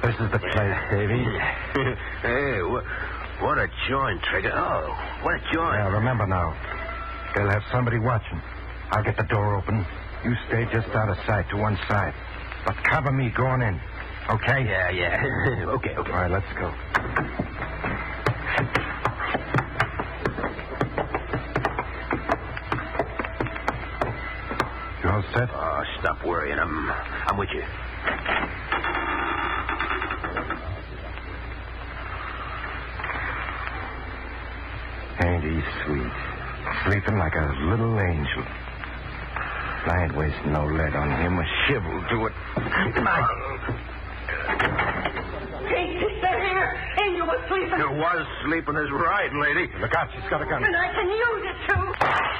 This is the place, Davy. Hey, what a joint, Trigger. Oh, what a joint. Yeah, remember now. They'll have somebody watching. I'll get the door open. You stay just out of sight to one side. But cover me going in. Okay? Yeah. Okay. All right, let's go. You all set? Oh, stop worrying. I'm with you. Ain't he sweet? Sleeping like a little angel. I ain't wasting no lead on him. A shivel to it. Hey, they're here. Angel was sleeping. You was sleeping is right, lady. Look out, she's got a gun. And I can use it, too.